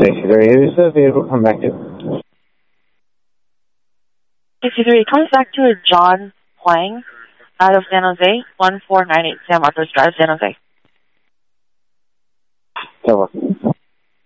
63, who's the vehicle come back to? 63, it comes back to a John Huang out of San Jose, 1498 San Marcos Drive, San Jose. That works.